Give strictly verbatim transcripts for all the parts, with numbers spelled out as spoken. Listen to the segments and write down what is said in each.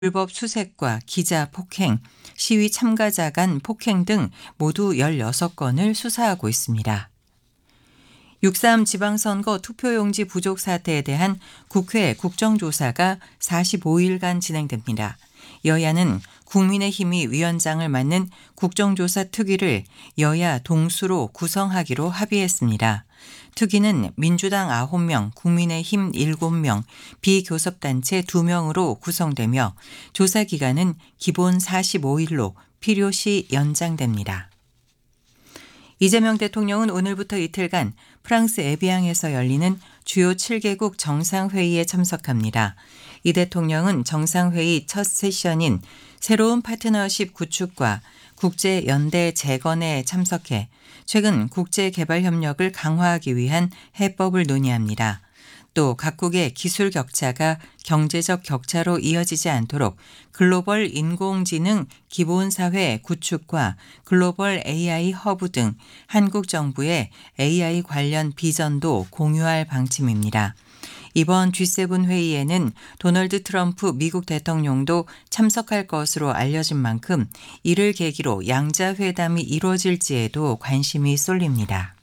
불법 수색과 기자 폭행, 시위 참가자 간 폭행 등 모두 열여섯 건을 수사하고 있습니다. 육삼 지방선거 투표용지 부족 사태에 대한 국회 국정조사가 사십오 일간 진행됩니다. 여야는 국민의힘이 위원장을 맡는 국정조사 특위를 여야 동수로 구성하기로 합의했습니다. 특위는 민주당 아홉 명, 국민의힘 일곱 명, 비교섭단체 두 명으로 구성되며 조사 기간은 기본 사십오 일로 필요시 연장됩니다. 이재명 대통령은 오늘부터 이틀간 프랑스 에비앙에서 열리는 주요 칠 개국 정상회의에 참석합니다. 이 대통령은 정상회의 첫 세션인 새로운 파트너십 구축과 국제연대 재건에 참석해 최근 국제개발협력을 강화하기 위한 해법을 논의합니다. 또 각국의 기술 격차가 경제적 격차로 이어지지 않도록 글로벌 인공지능 기본사회 구축과 글로벌 에이아이 허브 등 한국 정부의 에이아이 관련 비전도 공유할 방침입니다. 이번 지 세븐 회의에는 도널드 트럼프 미국 대통령도 참석할 것으로 알려진 만큼 이를 계기로 양자회담이 이루어질지에도 관심이 쏠립니다.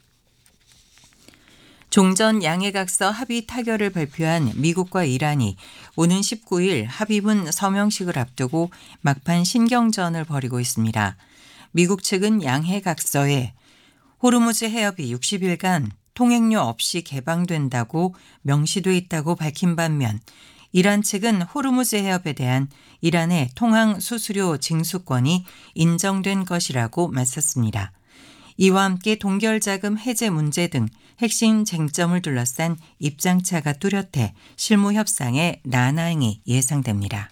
종전 양해각서 합의 타결을 발표한 미국과 이란이 오는 십구 일 합의문 서명식을 앞두고 막판 신경전을 벌이고 있습니다. 미국 측은 양해각서에 호르무즈 해협이 육십 일간 통행료 없이 개방된다고 명시돼 있다고 밝힌 반면 이란 측은 호르무즈 해협에 대한 이란의 통항 수수료 징수권이 인정된 것이라고 맞섰습니다. 이와 함께 동결자금 해제 문제 등 핵심 쟁점을 둘러싼 입장차가 뚜렷해 실무 협상의 난항이 예상됩니다.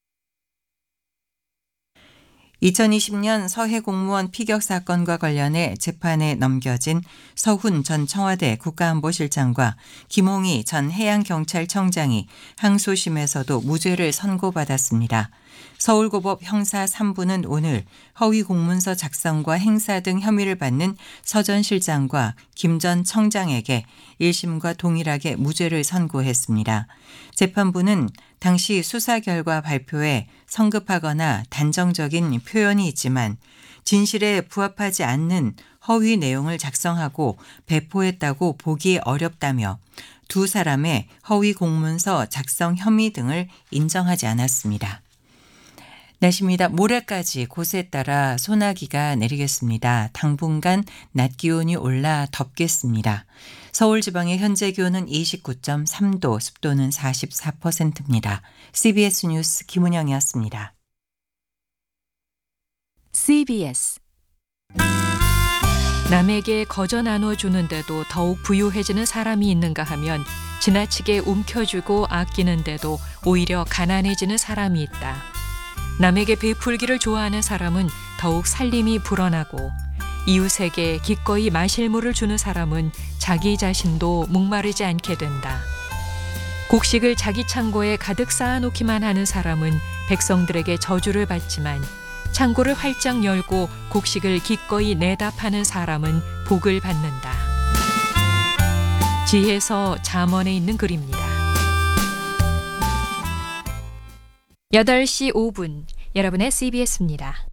이천이십 년 서해 공무원 피격 사건과 관련해 재판에 넘겨진 서훈 전 청와대 국가안보실장과 김홍희 전 해양경찰청장이 항소심에서도 무죄를 선고받았습니다. 서울고법 형사 삼 부는 오늘 허위 공문서 작성과 행사 등 혐의를 받는 서 전 실장과 김 전 청장에게 일 심과 동일하게 무죄를 선고했습니다. 재판부는 당시 수사 결과 발표에 성급하거나 단정적인 표현이 있지만 진실에 부합하지 않는 허위 내용을 작성하고 배포했다고 보기 어렵다며 두 사람의 허위 공문서 작성 혐의 등을 인정하지 않았습니다. 날씨입니다. 모레까지 곳에 따라 소나기가 내리겠습니다. 당분간 낮 기온이 올라 덥겠습니다. 서울 지방의 현재 기온은 이십구 점 삼 도, 습도는 사십사 퍼센트입니다. 씨비에스 뉴스 김은영이었습니다. 씨비에스 남에게 거저 나눠주는데도 더욱 부유해지는 사람이 있는가 하면 지나치게 움켜쥐고 아끼는데도 오히려 가난해지는 사람이 있다. 남에게 베풀기를 좋아하는 사람은 더욱 살림이 불어나고 이웃에게 기꺼이 마실 물을 주는 사람은 자기 자신도 목마르지 않게 된다. 곡식을 자기 창고에 가득 쌓아놓기만 하는 사람은 백성들에게 저주를 받지만 창고를 활짝 열고 곡식을 기꺼이 내다 파는 사람은 복을 받는다. 지혜서 잠언에 있는 글입니다. 여덟 시 오 분 여러분의 씨비에스입니다.